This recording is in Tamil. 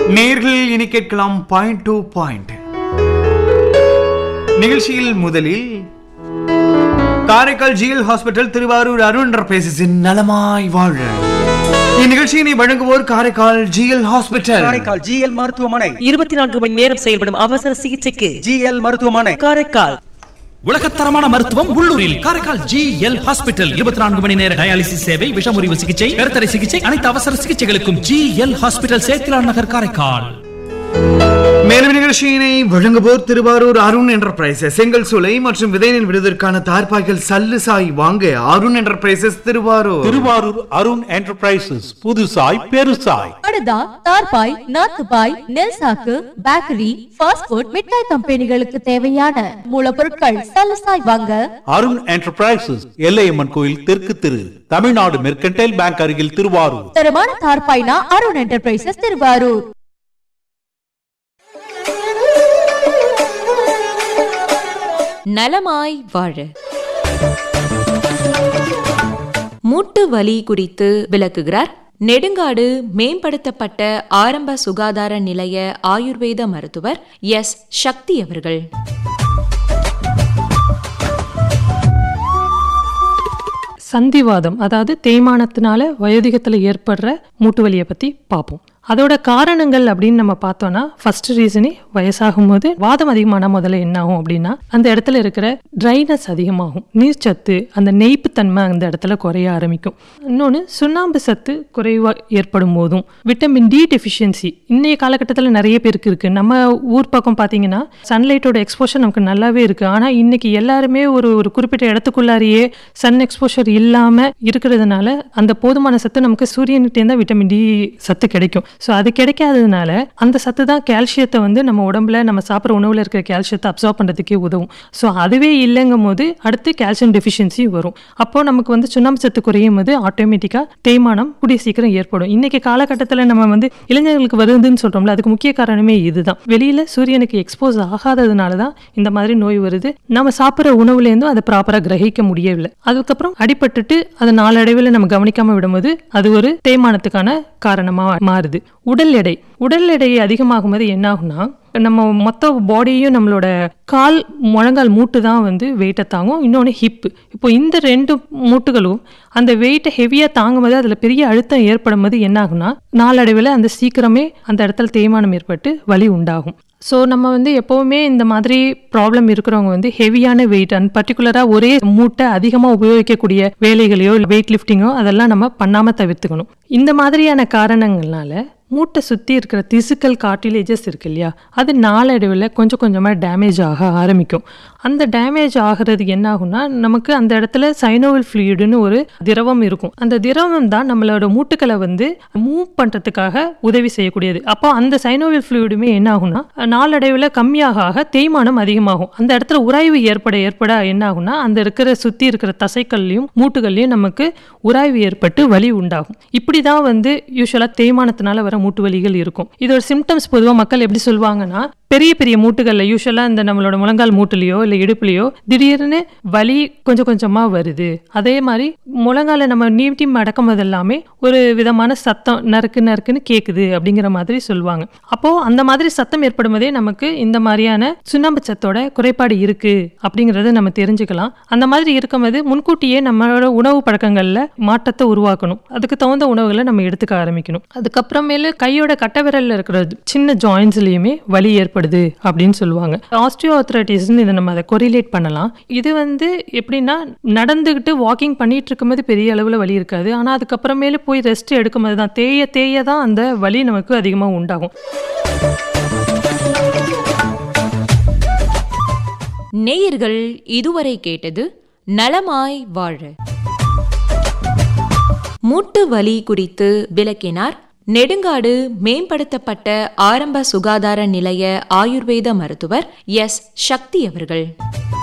நேர்கள் இனி கேட்கலாம் பாயிண்ட் டு பாயிண்ட் நிகழ்ச்சியில். முதலில் காரைக்கால் ஜிஎல் ஹாஸ்பிட்டல் திருவாரூர் அருண் என்டர்பிரைசஸின் நலமாய் வாழ இந்நிகழ்ச்சியினை வழங்குவோர் Karaikal GL hospital. Karaikal GL மருத்துவமனை 24 மணி நேரம் செயல்படும் அவசர சிகிச்சைக்கு ஜிஎல் மருத்துவமனை காரைக்கால். உலகத்தரமான மருத்துவம் உள்ளூரில் காரைக்கால் ஜிஎல் ஹாஸ்பிட்டல். 24 மணி நேர டயாலிசிஸ் சேவை, விஷமுறிவு சிகிச்சை, கருத்தடை சிகிச்சை, அனைத்து அவசர சிகிச்சைகளுக்கும் ஜிஎல் ஹாஸ்பிட்டல், சேத்திலான் நகர், காரைக்கால். மேலும் நிகழ்ச்சியினை வழங்குவோர் திருவாரூர் அருண் என்டர்பிரைசஸ். செங்கல் சூளை மற்றும் விதைநெல் விடுவதற்கான தார்பாய்கள் சல்லுசாய் வாங்க அருண் என்டர்பிரைசஸ் திருவாரூர். திருவாரூர் அருண் என்டர்பிரைசஸ், புதுசாய் பெருசாய். படுதா, தார்பாய், நாத்துபாய், நெல் சாக்கு, பேக்கரி, ஃபாஸ்ட் ஃபுட், மிட்டாய் கம்பெனிகளுக்கு தேவையான மூலப்பொருட்கள் சல்லுசாய் வாங்க அருண் என்டர்பிரைசஸ், எல்லையம்மன் கோயில் தெற்கு திரு, தமிழ்நாடு மெர்கன்டைல் பேங்க் அருகில் திருவாரூர். தரமான தார்பாய்னா அருண் என்டர்பிரைசஸ் திருவாரூர். நலமாய் வாழ மூட்டு வலி குறித்து விளக்குகிறார் நெடுங்காடு மேம்படுத்தப்பட்ட ஆரம்ப சுகாதார நிலைய ஆயுர்வேத மருத்துவர் எஸ் சக்தி அவர்கள். சந்திவாதம், அதாவது தேய்மானத்தினால வயோதிகத்தில் ஏற்படுற மூட்டு வலியை பற்றி பார்ப்போம். அதோட காரணங்கள் அப்படின்னு நம்ம பார்த்தோம்னா, ஃபர்ஸ்ட் ரீசனே வயசாகும் போது வாதம் அதிகமான முதல்ல என்ன ஆகும் அப்படின்னா, அந்த இடத்துல இருக்கிற ட்ரைனஸ் அதிகமாகும், நீர்ச்சத்து, அந்த நெய்ப்புத்தன்மை அந்த இடத்துல குறைய ஆரம்பிக்கும். இன்னொன்று, சுண்ணாம்பு சத்து குறைவாக ஏற்படும் போதும், விட்டமின் டி டெஃபிஷியன்சி இன்னைய காலகட்டத்தில் நிறைய பேருக்கு இருக்குது. நம்ம ஊர் பக்கம் பார்த்தீங்கன்னா சன்லைட்டோட எக்ஸ்போஷர் நமக்கு நல்லாவே இருக்குது. ஆனால் இன்னைக்கு எல்லாருமே ஒரு குறிப்பிட்ட இடத்துக்குள்ளாரியே சன் எக்ஸ்போஷர் இல்லாமல் இருக்கிறதுனால அந்த போதுமான சத்து நமக்கு சூரியன்கிட்டே தான் விட்டமின் டி சத்து கிடைக்கும். ஸோ அது கிடைக்காததுனால அந்த சத்து தான் கால்சியத்தை நம்ம உடம்புல நம்ம சாப்பிட்ற உணவில் இருக்கிற கால்சியத்தை அப்சார்ப் பண்ணுறதுக்கே உதவும். ஸோ அதுவே இல்லைங்கும் போது அடுத்து கால்சியம் டெஃபிஷியன்சி வரும். அப்போது நமக்கு சுண்ணாம்பு சத்து குறையும் போது ஆட்டோமேட்டிக்காக தேய்மானம் கூடிய சீக்கிரம் ஏற்படும். இன்னைக்கு காலகட்டத்தில் நம்ம இளைஞர்களுக்கு வருதுன்னு சொல்கிறோம்ல, அதுக்கு முக்கிய காரணமே இதுதான். வெளியில் சூரியனுக்கு எக்ஸ்போஸ் ஆகாததுனால தான் இந்த மாதிரி நோய் வருது. நம்ம சாப்பிட்ற உணவுலேருந்தும் அதை ப்ராப்பராக கிரகிக்க முடியவில்லை. அதுக்கப்புறம் அடிபட்டுட்டு அதை நாளடைவில் நம்ம கவனிக்காமல் விடும்போது அது ஒரு தேய்மானத்துக்கான காரணமாக மாறுது. உடல் எடை அதிகமாகும் போது என்ன ஆகும்னா, நம்ம மொத்த பாடியும் நம்மளோட கால் முழங்கால் மூட்டு தான் வெயிட்டை தாங்கும். இன்னொன்று ஹிப்பு. இப்போ இந்த ரெண்டு மூட்டுகளும் அந்த வெயிட்டை ஹெவியாக தாங்கும் போது அதில் பெரிய அழுத்தம் ஏற்படும் போது என்ன ஆகும்னா, நாளடைவில் அந்த சீக்கிரமே அந்த இடத்துல தேய்மானம் ஏற்பட்டு வலி உண்டாகும். ஸோ நம்ம எப்போவுமே இந்த மாதிரி ப்ராப்ளம் இருக்கிறவங்க ஹெவியான வெயிட் அண்ட் பர்டிகுலராக ஒரே மூட்டை அதிகமாக உபயோகிக்கக்கூடிய வேலைகளையோ இல்லை வெயிட் லிஃப்டிங்கோ அதெல்லாம் நம்ம பண்ணாமல் தவிர்த்துக்கணும். இந்த மாதிரியான காரணங்கள்னால மூட்டை சுற்றி இருக்கிற திசுக்கள், கார்டிலேஜஸ் இருக்கு இல்லையா, அது நாளடைவில் கொஞ்சம் கொஞ்சமாக டேமேஜ் ஆக ஆரம்பிக்கும். அந்த டேமேஜ் ஆகிறது என்ன ஆகும்னா, நமக்கு அந்த இடத்துல சைனோவல் ஃப்ளூயிடுன்னு ஒரு திரவம் இருக்கும். அந்த திரவம் தான் நம்மளோட மூட்டுக்களை மூவ் பண்ணுறதுக்காக உதவி செய்யக்கூடியது. அப்போ அந்த சைனோவல் ஃப்ளூயிடுமே என்ன ஆகும்னா, நாளடைவில் கம்மியாக தேய்மானம் அதிகமாகும். அந்த இடத்துல உராய்வு ஏற்பட என்ன ஆகும்னா, அந்த இருக்கிற சுற்றி இருக்கிற தசைகள்லையும் மூட்டுகள்லையும் நமக்கு உராய்வு ஏற்பட்டு வலி உண்டாகும். இப்படி தான் யூஸ்வலாக தேய்மானத்தினால வர மூட்டு வலிகள் இருக்கும். இதோட சிம்டம்ஸ் பொதுவாக மக்கள் எப்படி சொல்லுவாங்கன்னா, பெரிய பெரிய மூட்டுகளில் யூஸ்வலாக இந்த நம்மளோட முழங்கால் மூட்டுலையோ இல்லை இடுப்புலையோ திடீர்னு வலி கொஞ்சம் கொஞ்சமாக வருது. அதே மாதிரி முழங்கால நம்ம நீட்டி மடக்கும் போதெல்லாமே ஒரு விதமான சத்தம் நறுக்கு நறுக்குன்னு கேட்குது அப்படிங்கிற மாதிரி சொல்லுவாங்க. அப்போது அந்த மாதிரி சத்தம் ஏற்படும் போதே நமக்கு இந்த மாதிரியான சுண்ணாம்பு சத்தோட குறைபாடு இருக்குது அப்படிங்கிறத நம்ம தெரிஞ்சுக்கலாம். அந்த மாதிரி இருக்கும்போது முன்கூட்டியே நம்மளோட உணவு பழக்கங்களில் மாற்றத்தை உருவாக்கணும். அதுக்கு தகுந்த உணவுகளை நம்ம எடுத்துக்க ஆரம்பிக்கணும். அதுக்கப்புறமேல கையோட கட்டை விரலில் இருக்கிற சின்ன ஜாயின்ஸ்லையுமே வலி ஏற்படுது அப்படின்னு சொல்லுவாங்க. ஆஸ்டியோஆர்த்ரைட்டிஸ்னு இதை நம்ம அதை கொரிலேட் பண்ணலாம். இது எப்படின்னா, நடந்துக்கிட்டு வாக்கிங் பண்ணிட்டு இருக்கும்போது பெரிய அளவில் வலி இருக்காது. ஆனால் அதுக்கப்புறமேல போய் ரெஸ்ட் எடுக்கும்போது தான் தேய தான் அந்த வலி நமக்கு அதிகமாக உண்டாகும். நேயர்கள் இதுவரை கேட்டது நலமாய் வாழ. மூட்டு வலி குறித்து விளக்கினார் நெடுங்காடு மேம்படுத்தப்பட்ட ஆரம்ப சுகாதார நிலைய ஆயுர்வேத மருத்துவர் எஸ் சக்தி அவர்கள்.